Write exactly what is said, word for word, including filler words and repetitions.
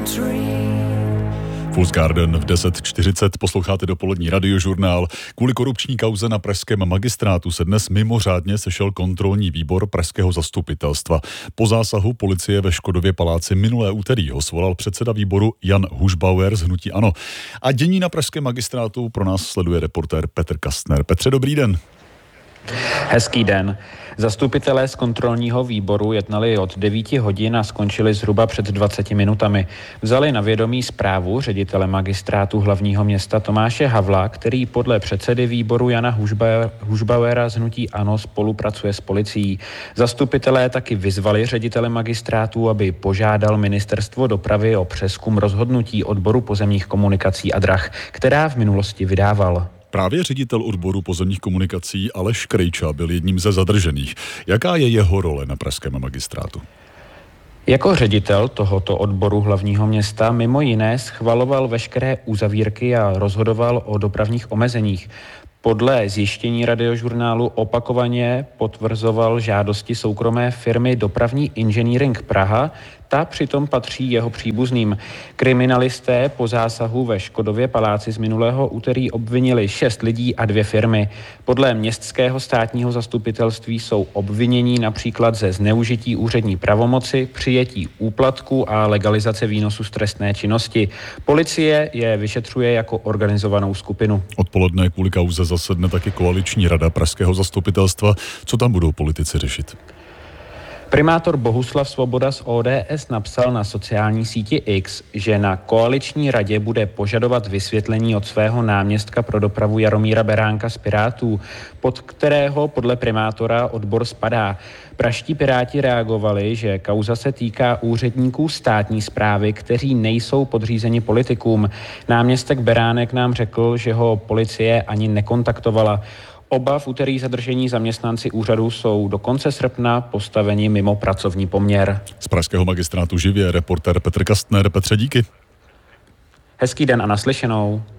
Fool's Garden v deset čtyřicet posloucháte dopolední radiožurnál. Kvůli korupční kauze na pražském magistrátu se dnes mimořádně sešel kontrolní výbor pražského zastupitelstva. Po zásahu policie ve Škodově paláci minulé úterý ho svolal předseda výboru Jan Hušbauer z hnutí ANO. A dění na pražském magistrátu pro nás sleduje reportér Petr Kastner. Petře, dobrý den. Hezký den. Zastupitelé z kontrolního výboru jednali od devíti hodin a skončili zhruba před dvaceti minutami. Vzali na vědomí zprávu ředitele magistrátu hlavního města Tomáše Havla, který podle předsedy výboru Jana Hušbauera z hnutí ANO spolupracuje s policií. Zastupitelé taky vyzvali ředitele magistrátu, aby požádal ministerstvo dopravy o přezkum rozhodnutí odboru pozemních komunikací a drah, která v minulosti vydával. Právě ředitel odboru pozemních komunikací Aleš Krejča byl jedním ze zadržených. Jaká je jeho role na pražském magistrátu? Jako ředitel tohoto odboru hlavního města mimo jiné schvaloval veškeré uzavírky a rozhodoval o dopravních omezeních. Podle zjištění radiožurnálu opakovaně potvrzoval žádosti soukromé firmy Dopravní inženýring Praha, ta přitom patří jeho příbuzným. Kriminalisté po zásahu ve Škodově paláci z minulého úterý obvinili šest lidí a dvě firmy. Podle městského státního zastupitelství jsou obvinění například ze zneužití úřední pravomoci, přijetí úplatku a legalizace výnosu z trestné činnosti. Policie je vyšetřuje jako organizovanou skupinu. Odpoledne kvůli kauze zasedne taky koaliční rada pražského zastupitelstva. Co tam budou politici řešit? Primátor Bohuslav Svoboda z O D S napsal na sociální síti X, že na koaliční radě bude požadovat vysvětlení od svého náměstka pro dopravu Jaromíra Beránka z Pirátů, pod kterého podle primátora odbor spadá. Pražští Piráti reagovali, že kauza se týká úředníků státní správy, kteří nejsou podřízeni politikům. Náměstek Beránek nám řekl, že ho policie ani nekontaktovala. Oba v úterý zadržení zaměstnanci úřadu jsou do konce srpna postaveni mimo pracovní poměr. Z pražského magistrátu živě reportér Petr Kastner. Petře, díky. Hezký den a naslyšenou.